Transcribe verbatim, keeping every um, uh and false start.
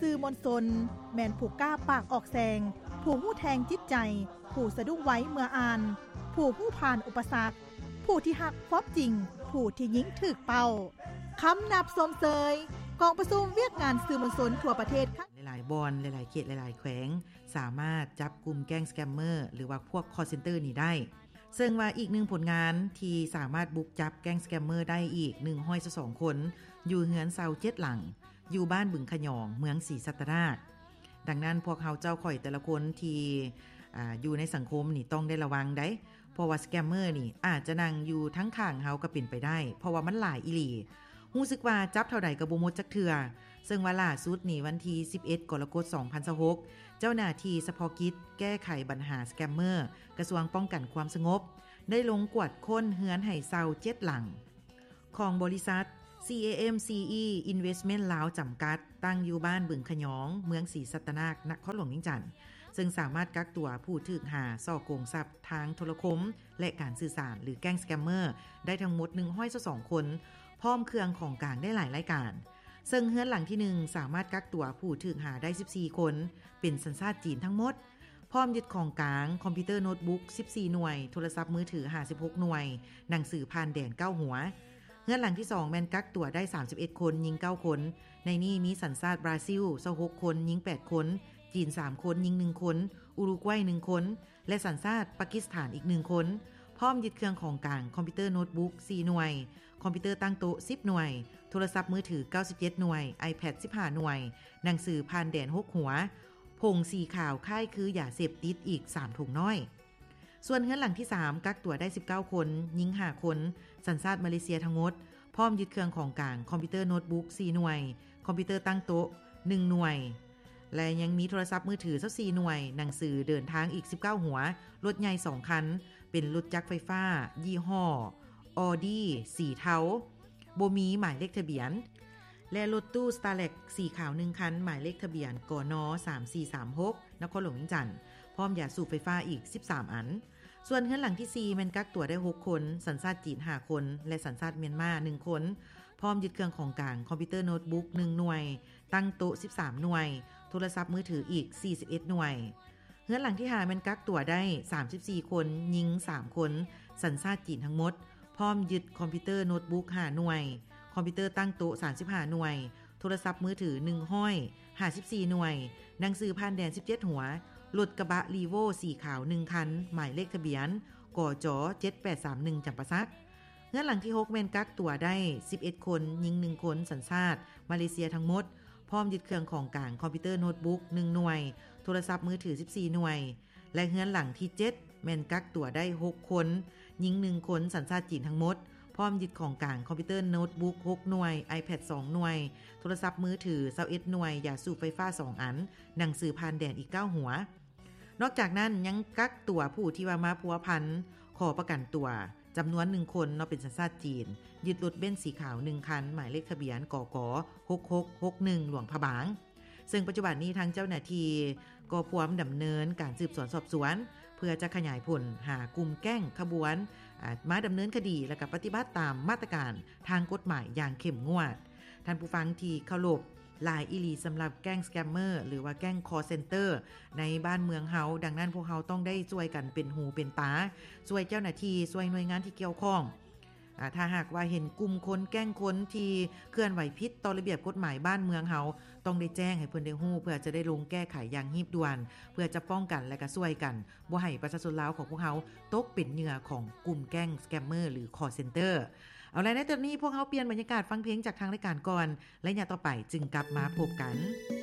สื่อมวลชนแม่นผู้กล้าปากออกแสงผู้หู้แทงจิตใจผู้สะดุ้งไว้เมื่ออ่านผู้หู้ผ่านอุปสรรคผู้ที่หักพบจริงผู้ที่ยิงถึกเป้าคำนับสมเสยกองประชุมเวียกงานสื่อมวลชนทั่วประเทศค่ะหลายๆบอนหลายๆเขตหลายๆแขวงสามารถจับกลุ่มแก๊งสแกมเมอร์หรือว่าพวกคอลเซ็นเตอร์นี้ได้ซึ่งว่าอีกหนึ่งผลงานที่สามารถบุกจับแก๊งสแกมเมอร์ได้อีกหนึ่งร้อยสองคนอยู่เฮือนเซาเจ็ดหลังอยู่บ้านบึงขยองเมืองศรีสัตนาคดังนั้นพวกเฮาเจ้าข่อยแต่ละคนที่อ่าอยู่ในสังคมนี่ต้องได้ระวังได้เพราะว่าสแกมเมอร์นี่อาจจะนั่งอยู่ทั้งข้างเฮาก็เป็นไปได้เพราะว่ามันหลายอีหลีรู้สึกว่าจับเท่าใดก็บ่หมดจักเทื่อซึ่งว่าล่าสุดนี่วันที่สิบเอ็ดกรกฎาคมสองพันยี่สิบหกเจ้าหน้าที่เฉพาะกิจแก้ไขปัญหาสแกมเมอร์กระทรวงป้องกันความสงบได้ลงกวดค้นเฮือนไห่เซาเจ็ดหลังของบริษัท ซี เอ เอ็ม ซี อี Investment ลาวจำกัดตั้งอยู่บ้านบึงขยองเมืองศรีสัตนาคนครหลวงนิ่งจันทน์ซึ่งสามารถกักตัวผู้ถูกหาส่อโกงทรัพย์ทางโทรคมและการสื่อสารหรือแก๊งสแกมเมอร์ได้ทั้งหมดหนึ่งร้อยสองคนพร้อมเครื่องของกลางได้หลายรายการซึ่งเฮือนหลังที่หนึ่งสามารถกักตัวผู้ถูกหาได้สิบสี่คนเป็นสัญชาติจีนทั้งหมดพร้อมยึดของกลางคอมพิวเตอร์โน้ตบุ๊กสิบสี่หน่วยโทรศัพท์มือถือห้าสิบหกหน่วยหนังสือผ่านแดนเก้าหัวเฮือนหลังที่สองแม่นกักตัวได้สามสิบเอ็ดคนยิงเก้าคนในนี้มีสัญชาติบราซิลยี่สิบหกคนยิงแปดคนจีนสามคนยิงหนึ่งคนอุรุกวัยหนึ่งคนและสัญชาติปากีสถานอีกหนึ่งคนพร้อมยึดเครื่องของกลางคอมพิวเตอร์โน้ตบุ๊กสี่หน่วยคอมพิวเตอร์ตั้งโต๊ะสิบหน่วยโทรศัพท์มือถือเก้าสิบเจ็ดหน่วย iPad สิบห้าหน่วยหนังสือผ่านแดนหกหัวผงสีขาวค่ายคืออย่าเสพติดอีกสามถุงน้อยส่วนเฮือนหลังที่สามกักตัวได้สิบเก้าคนยิงห้าคนสัญชาติมาเลเซียทั้งหมดพร้อมยึดเครื่องของกลางคอมพิวเตอร์โน้ตบุ๊กสี่หน่วยคอมพิวเตอร์ตั้งโต๊ะหนึ่งหน่วยและยังมีโทรศัพท์มือถือสักสี่หน่วยหนังสือเดินทางอีกสิบเก้าหัวรถใหญ่สองคันเป็นรถจักรไฟฟ้ายี่ห้อ Audi สีเทาบ่มีหมายเลขทะเบียนและรถตู้ Starlet สีขาวหนึ่งคันหมายเลขทะเบียนกนสามสี่สามหกนครหลวงจันทน์พร้อมยาสูบไฟฟ้าอีกสิบสามอันส่วนเฮือนหลังที่สี่แม่นกักตัวได้หกคนสัญชาติจีนห้าคนและสัญชาติเมียนมาหนึ่งคนพร้อมยึดเครื่องของกลางคอมพิวเตอร์โน้ตบุ๊กหนึ่งหน่วยตั้งโต๊ะสิบสามหน่วยโทรศัพท์มือถืออีกสี่สิบเอ็ดหน่วยเฮือนหลังที่ห้าแม่นกักตัวได้สามสิบสี่คนยิงสามคนสัญชาติจีนทั้งหมดพร้อมยึดคอมพิวเตอร์โน้ตบุ๊กห้าหน่วยคอมพิวเตอร์ตั้งโต๊ะสามสิบห้าหน่วยโทรศัพท์มือถือหนึ่งห้อยห้าสิบสี่หน่วยหนังสือผ่านแดนสิบเจ็ดหัวรถกระบะลีโวสีขาวหนึ่งคันหมายเลขทะเบียนกจเจ็ดแปดสามหนึ่งจำปาสักเฮือนหลังที่หกแม่นกักตัวได้สิบเอ็ดคนยิงหนึ่งคนสัญชาติมาเลเซียทั้งหมดพร้อมยึดเครื่องของกลางคอมพิวเตอร์โน้ตบุ๊กหนึ่งหน่วยโทรศัพท์มือถือสิบสี่หน่วยและเฮือนหลังที่เจ็ดแม่นกักตัวได้หกคนยิงหนึ่งคนสัญชาติจีนทั้งหมดพร้อมยึดของกลางคอมพิวเตอร์โน้ตบุ๊กหกหน่วย iPad สองหน่วยโทรศัพท์มือถือยี่สิบเอ็ดหน่วยยาสูบไฟฟ้าสองอันหนังสือผ่านแดนอีกเก้าหัวนอกจากนั้นยังกักตัวผู้ที่ว่ามาพัวพันขอประกันตัวจำนวนหนึ่งคนเนาะเป็นสัญชาติจีนยึดรถเบนซ์สีขาวหนึ่งคันหมายเลขทะเบียนกกหกหกหกหนึ่งหลวงพระบางซึ่งปัจจุบันนี้ทางเจ้าหน้าที่ก็พร้อมดำเนินการสืบสวนสอบสวนเพื่อจะขยายผลหากลุ่มแก๊งขบวนมาดำเนินคดีและก็ปฏิบัติตามมาตรการทางกฎหมายอย่างเข้มงวดท่านผู้ฟังที่เคารพหลายอีหลีสำหรับแก๊งสแกมเมอร์หรือว่าแก๊งคอลเซ็นเตอร์ในบ้านเมืองเฮาดังนั้นพวกเฮาต้องได้ช่วยกันเป็นหูเป็นตาช่วยเจ้าหน้าที่ช่วยหน่วยงานที่เกี่ยวข้องถ้าหากว่าเห็นกลุ่มคนแก๊งคนที่เคลื่อนไหวผิดต่อระเบียบกฎหมายบ้านเมืองเฮาต้องได้แจ้งให้เพิ่นได้ฮู้เพื่อจะได้ลงแก้ไขอย่างรีบด่วนเพื่อจะป้องกันและก็ช่วยกันบ่ให้ประชาชนลาวของพวกเฮาตกเป็นเหยื่อของกลุ่มแก๊งสแกมเมอร์หรือคอลเซ็นเตอร์เอาล่ะในตอนนี้พวกเฮาเปลี่ยนบรรยากาศฟังเพลงจากทางรายการก่อนและอย่าต่อไปจึงกลับมาพบกัน